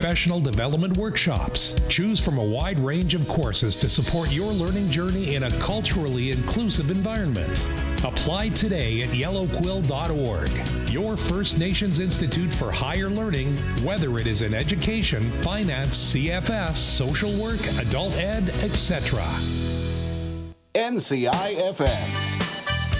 Professional development workshops. Choose from a wide range of courses to support your learning journey in a culturally inclusive environment. Apply today at yellowquill.org. Your First Nations Institute for Higher Learning, whether it is in education, finance, CFS, social work, adult ed, etc. NCI FM.